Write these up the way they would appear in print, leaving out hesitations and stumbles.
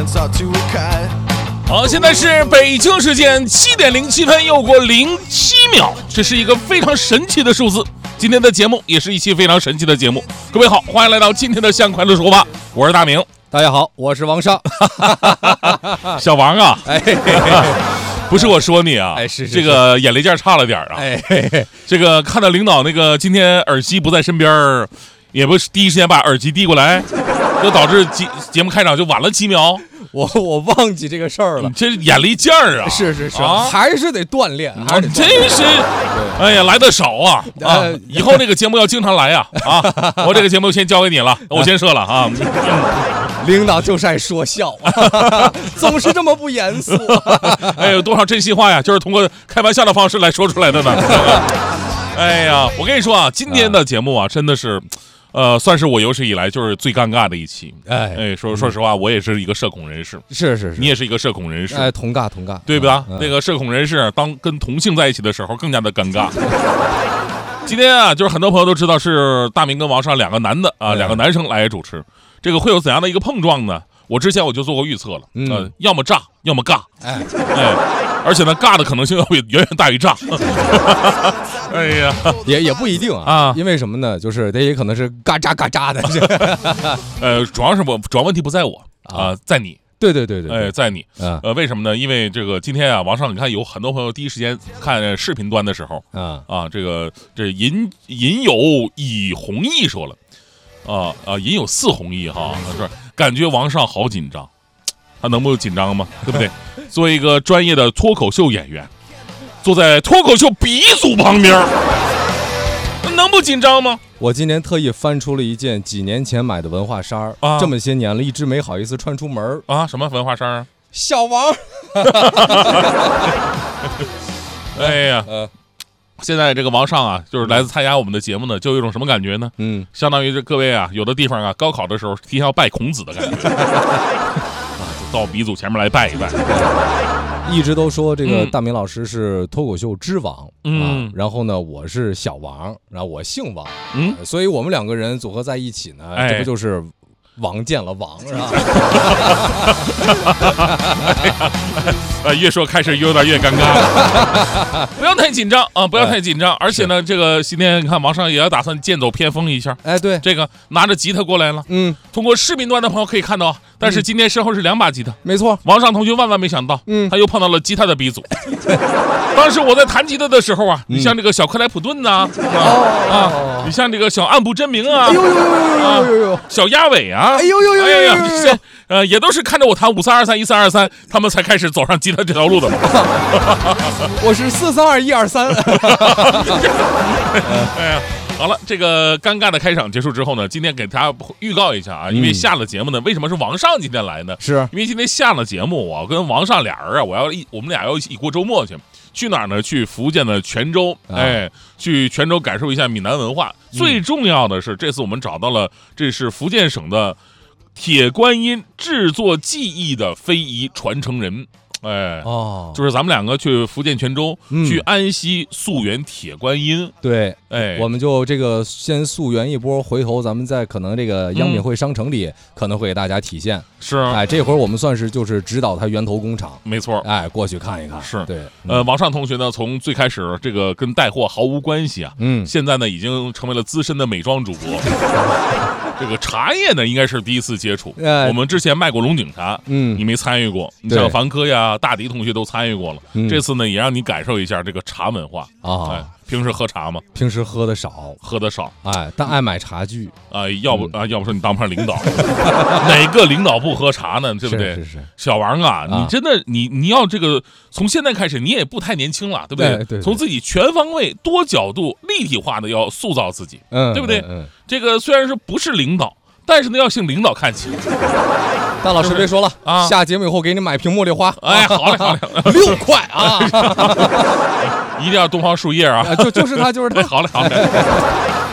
好，现在是北京时间7:07，又过07秒，这是一个非常神奇的数字。今天的节目也是一期非常神奇的节目。各位好，欢迎来到今天的向快乐说法，我是大明。 大家好，我是王上。 小王啊，不是我说你啊， 是这个眼力劲差了点啊。这个看到领导那个今天耳机不在身边，也不是第一时间把耳机递过来，就导致节目开场就晚了几秒。 我忘记这个事儿了， 这眼力劲儿啊！ 是，还是得锻炼，还是真是，哎呀，来的少啊！以后这个节目要经常来呀！我这个节目先交给你了，我先撤了啊。 领导就是爱说笑，总是这么不严肃。 哎，有多少真心话呀，就是通过开玩笑的方式来说出来的呢。哎呀，我跟你说啊，今天的节目啊，真的是。算是我有史以来就是最尴尬的一期。说实话，我也是一个社恐人士。 是， 你也是一个社恐人士。 同尬， 对吧？那个社恐人士当跟同性在一起的时候更加的尴尬。今天啊，就是很多朋友都知道是大明跟王上两个男的啊，两个男生来主持，这个会有怎样的一个碰撞呢？我之前我就做过预测了，要么炸，要么尬，而且呢，尬的可能性要远远大于炸。哎呀， 也不一定啊，因为什么呢？就是它也可能是嘎喳嘎喳的。 主要问题不在我啊，在你。 对， 在你。为什么呢？因为这个今天啊，王上，你看有很多朋友第一时间看视频端的时候，这尹有以弘毅说了。尹有4弘毅哈，是感觉王上好紧张，他能不紧张吗？对不对？作为一个专业的脱口秀演员，坐在脱口秀鼻祖旁边，能不紧张吗？ 我今年特意翻出了一件几年前买的文化衫这么些年了，一直没好意思穿出门啊。什么文化衫啊？ 小王。 哎呀。现在这个王上啊，就是来自参加我们的节目呢，就有一种什么感觉呢？相当于这各位啊，有的地方啊，高考的时候提前要拜孔子的感觉，就到鼻祖前面来拜一拜。 一直都说这个大明老师是脱口秀之王，然后呢，我是小王，然后我姓王，所以我们两个人组合在一起呢，这不就是王见了王是吧？ 越说开始有点越尴尬。不要太紧张啊，不要太紧张。而且呢，这个今天你看王上也要打算剑走偏锋一下。 对， 这个拿着吉他过来了。通过视频端的朋友可以看到，但是今天身后是2把吉他。没错，王上同学万万没想到，他又碰到了吉他的鼻祖。当时我在弹吉他的时候啊，你像这个小克莱普顿呐，你像这个小暗部真明啊，小鸭尾啊，也都是看着我弹5323 1323，他们才开始走上吉他这条路的嘛。 我是432123。 哎呀，好了，这个尴尬的开场结束之后呢，今天给大家预告一下啊，因为下了节目呢，为什么是王上今天来呢？是因为今天下了节目，我跟王上俩人啊，我们俩要一起过周末去哪儿呢？去福建的泉州，去泉州感受一下闽南文化。最重要的是，这次我们找到了，这是福建省的铁观音制作技艺的非遗传承人。就是咱们两个去福建泉州，去安溪溯源铁观音。对，我们就这个先溯源一波，回头咱们在可能这个央品汇商城里可能会给大家体现。是，这会儿我们算是就是指导他源头工厂。没错，过去看一看。是，对，王上同学呢，从最开始这个跟带货毫无关系啊，现在呢已经成为了资深的美妆主播。这个茶叶呢，应该是第一次接触。我们之前卖过龙井茶，你没参与过。你像樊科呀、大迪同学都参与过了。这次呢，也让你感受一下这个茶文化啊。平时喝茶吗？平时喝的少，但爱买茶具啊。要不说你当不上领导，哪个领导不喝茶呢？对不对？是。小王啊，你真的你要这个从现在开始，你也不太年轻了，对不对？对。从自己全方位、多角度、立体化的要塑造自己，对不对？这个虽然是不是领导，但是呢要向领导看齐。大老师别说了啊！下节目以后给你买瓶茉莉花。好嘞，6块啊！一定要东方树叶啊！就是他。好嘞。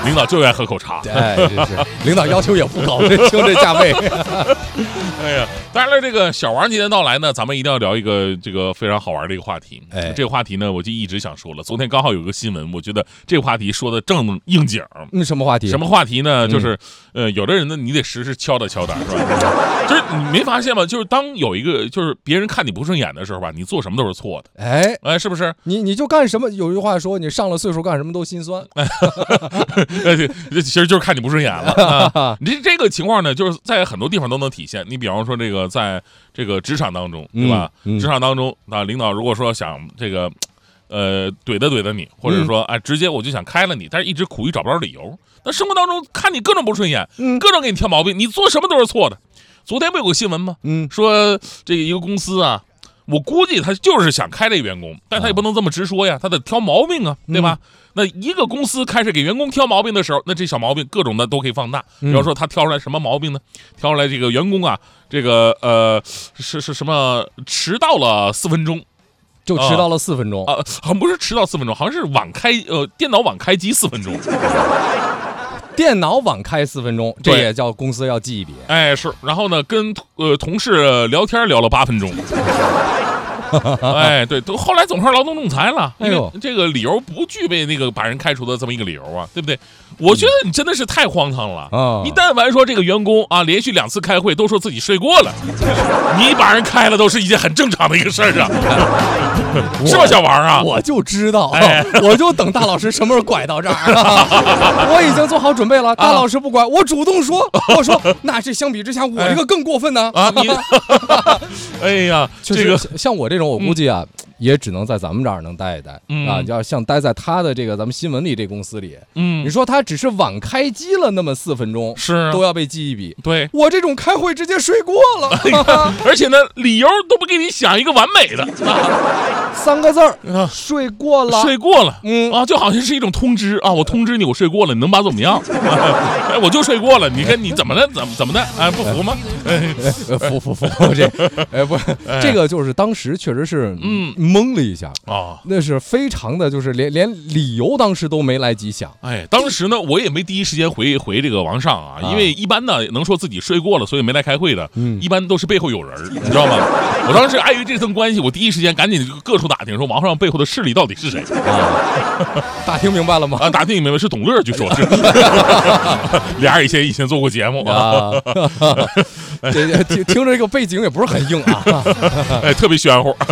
领导就爱喝口茶。 哎，是领导要求也不高，听这价位。 哎呀，当然了，这个小王今天到来呢，咱们一定要聊一个这个非常好玩的一个话题。 哎， 这个话题呢，我就一直想说了。昨天刚好有个新闻，我觉得这个话题说的正应景。 什么话题？ 什么话题呢？就是有的人呢，你得时时敲打敲打，是吧？就是你没发现吗？就是当有一个就是别人看你不顺眼的时候吧，你做什么都是错的。哎，是不是？ 你就干什么？有句话说，你上了岁数干什么都心酸。 其实就是看你不顺眼了。你这个情况呢，就是在很多地方都能体现。你比方说这个在这个职场当中，对吧？职场当中啊，领导如果说想这个怼的你，或者说直接我就想开了你，但是一直苦于找不着理由。那生活当中看你各种不顺眼，各种给你挑毛病，你做什么都是错的。昨天不有个新闻吗？说这个一个公司啊，我估计他就是想开这个员工，但他也不能这么直说呀，他得挑毛病啊，对吧？那一个公司开始给员工挑毛病的时候，那这小毛病各种的都可以放大。比方说他挑出来什么毛病呢？挑出来这个员工啊，这个是什么迟到了4分钟。 就迟到了4分钟好像不是迟到4分钟，好像是电脑晚开机4分钟。 电脑晚开4分钟，这也叫公司要记一笔。 哎，是，然后呢，跟同事聊天聊了8分钟。哎，对，都后来总上劳动仲裁了，因为这个理由不具备那个把人开除的这么一个理由啊，对不对？我觉得你真的是太荒唐了啊！你但凡说这个员工啊，连续2次开会都说自己睡过了，你把人开了都是一件很正常的一个事儿啊，是吧，小王啊？ 我就知道，我就等大老师什么时候拐到这儿。我已经做好准备了，大老师不拐，我主动说，我说那这相比之下，我这个更过分呢啊！ 你，哎呀，这个像我这种，我估计啊。也只能在咱们这儿能待一待啊，要像待在他的这个咱们新闻里这公司里，你说他只是晚开机了那么4分钟， 是都要被记一笔。 对， 我这种开会直接睡过了，而且呢，理由都不给你想一个完美的 ，3个字儿，睡过了， 睡过了，就好像是一种通知啊，我通知你我睡过了，你能把怎么样？我就睡过了，你看你怎么的，怎么的？哎，不服吗？ 服，不是，这个就是当时确实是懵了一下啊，那是非常的，就是连理由当时都没来及想。 哎，当时呢，我也没第一时间回这个王上啊，因为一般呢能说自己睡过了，所以没来开会的，一般都是背后有人，你知道吗？我当时碍于这层关系，我第一时间赶紧各处打听，说王上背后的势力到底是谁啊？打听明白了吗？ 啊，打听明白是董乐，据说是俩人以前做过节目啊。 听着这个背景也不是很硬啊， 哎，特别玄乎。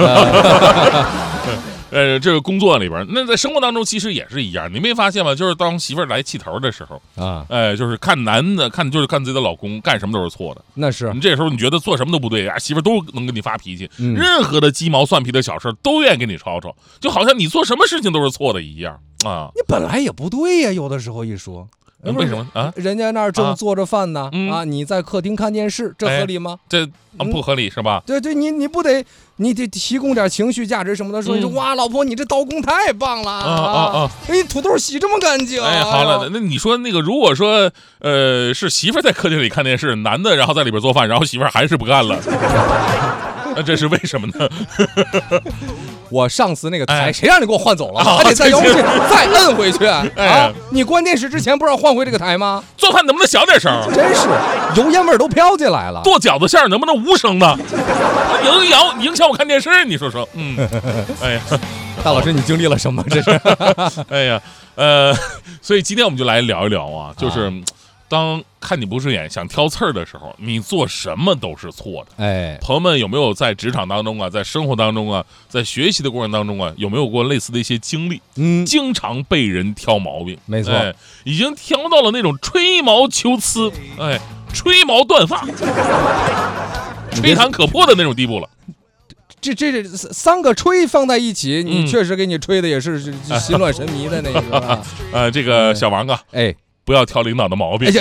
这个工作里边，那在生活当中其实也是一样，你没发现吗？就是当媳妇儿来气头的时候啊，就是看男的看自己的老公干什么都是错的， 那是你这时候你觉得做什么都不对啊，媳妇儿都能跟你发脾气，任何的鸡毛蒜皮的小事都愿意跟你吵吵，就好像你做什么事情都是错的一样啊。 你本来也不对呀，有的时候一说。 为什么啊？ 人家那儿正坐着饭呢，你在客厅看电视，这合理吗？ 这不合理是吧？ 对，你不得，你得提供点情绪价值什么的，说哇，老婆，你这刀工太棒了啊！哎，土豆洗这么干净。 哎，好了，那你说那个，如果说是媳妇在客厅里看电视，男的然后在里边做饭，然后媳妇还是不干了，那这是为什么呢？ 我上次那个台，谁让你给我换走了？还得在遥控器再摁回去啊！你关电视之前不让换回这个台吗？ 做饭能不能小点声？ 真是油烟味都飘进来了。 剁饺子馅能不能无声呢？影响我看电视，你说说。哎呀， 大老师，你经历了什么？这是？ 哎呀，所以今天我们就来聊一聊啊，就是当看你不顺眼想挑刺儿的时候，你做什么都是错的。 哎， 朋友们有没有在职场当中啊，在生活当中啊，在学习的过程当中啊，有没有过类似的一些经历？经常被人挑毛病， 没错， 已经挑到了那种吹毛求疵，吹毛断发，吹弹可破的那种地步了。 这3个吹放在一起，你确实给你吹的也是心乱神迷的那个。 这个小王啊，不要挑领导的毛病，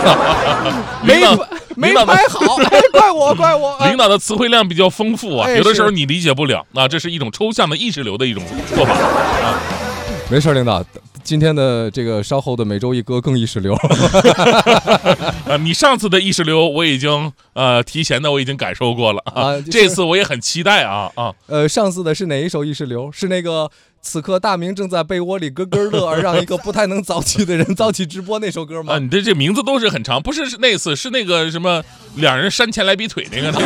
没排好，怪我。 领导的词汇量比较丰富啊，有的时候你理解不了啊，这是一种抽象的意识流的一种做法啊。 没事，领导，今天的这个稍后的每周一歌更意识流。 你上次的意识流我已经提前的我已经感受过了啊，这次我也很期待啊。 上次的是哪一首意识流？是那个此刻大明正在被窝里咯咯乐，而让一个不太能早起的人早起直播那首歌吗？ 你这名字都是很长，不是那次是那个什么两人山前来比腿那个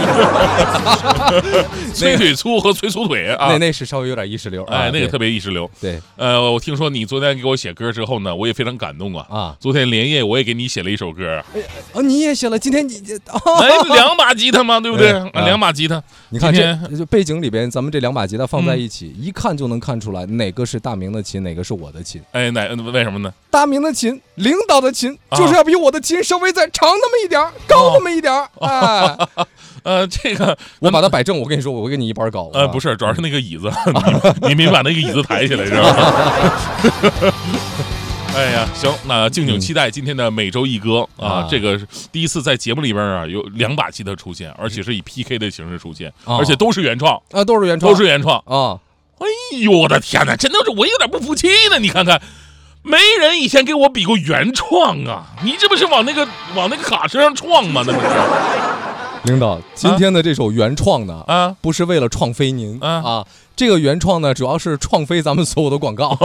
催腿粗和催粗腿啊， 那是稍微有点意识流， 那个特别意识流。 对， 我听说你昨天给我写歌之后呢，我也非常感动啊。昨天连夜我也给你写了一首歌。 你也写了？今天你两把吉他嘛，对不对？两把吉他， 你看这背景里边，咱们这两把吉他放在一起，一看就能看出来哪个是大明的琴，哪个是我的琴。 为什么呢？ 大明的琴，领导的琴，就是要比我的琴稍微再长那么一点，高那么一点。 这个我把它摆正，我跟你说，我会给你一般高。 不是，主要是那个椅子，你没把那个椅子抬起来，是吧？哎呀，行，那敬请期待今天的每周一歌啊！这个第一次在节目里边啊有两把吉他出现，而且是以 PK 的形式出现，而且都是原创啊，都是原创啊！哎呦，我的天哪，真的是我有点不服气呢！你看看，没人以前给我比过原创啊！你这不是往那个卡车上撞吗？那不是。 领导，今天的这首原创呢，不是为了创飞您这个原创呢，主要是创飞咱们所有的广告。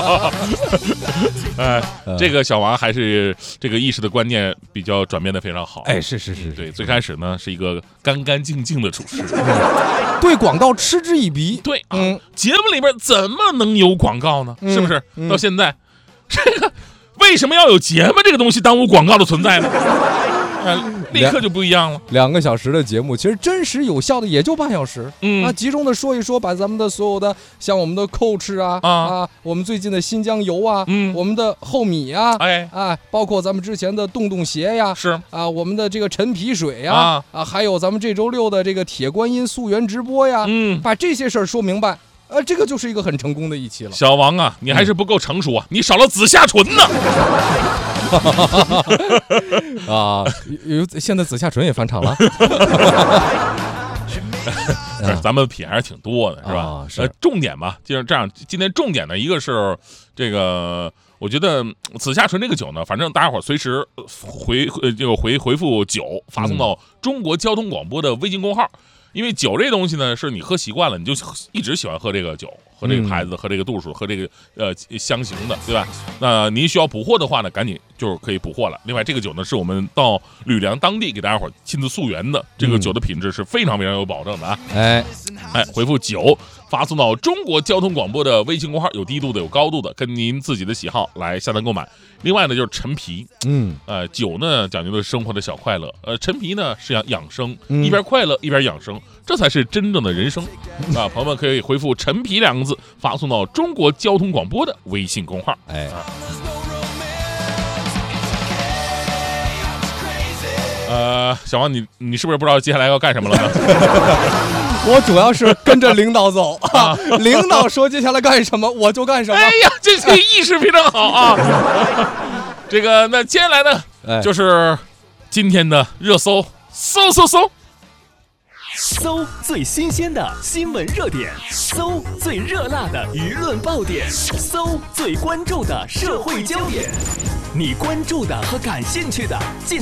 这个小王还是这个意识的观念比较转变的非常好。 是， 对，最开始呢是一个干干净净的主持， 对广告嗤之以鼻。 对，节目里边怎么能有广告呢？是不是？到现在，这个为什么要有节目这个东西耽误广告的存在呢？立刻就不一样了。 2个小时的节目，其实真实有效的也就半小时。集中的说一说，把咱们的所有的像我们的 Coach 我们最近的新疆游我们的厚米包括咱们之前的洞鞋呀， 是我们的这个陈皮水呀，还有咱们这周6的这个铁观音溯源直播呀，把这些事儿说明白。这个就是一个很成功的一期了。 小王啊，你还是不够成熟啊，你少了紫夏醇呢。 现在紫夏醇也返场了。 咱们品还是挺多的，是吧？重点吧，就是这样。今天重点的一个是这个，我觉得紫夏醇这个酒呢，反正大家伙随时回复酒，发送到中国交通广播的微信公号。因为酒这东西呢，是你喝习惯了，你就一直喜欢喝这个酒，喝这个牌子，喝这个度数，喝这个香型的，对吧？那您需要补货的话呢，赶紧就是可以补货了。另外，这个酒呢是我们到吕梁当地给大家伙亲自溯源的，这个酒的品质是非常非常有保证的啊！回复酒，发送到中国交通广播的微信公号，有低度的，有高度的，跟您自己的喜好来下单购买。另外呢，就是陈皮，酒呢讲究的是生活的小快乐，陈皮呢是养生，一边快乐一边养生，这才是真正的人生啊！朋友们可以回复“陈皮”2个字，发送到中国交通广播的微信公号。小王，你是不是不知道接下来要干什么了呢？ 我主要是跟着领导走领导说接下来干什么我就干什么。 哎呀，这个意识非常好啊！这个，那接下来呢，就是今天的热搜， 搜最新鲜的新闻热点，搜最热辣的舆论爆点，搜最关注的社会焦点，你关注的和感兴趣的尽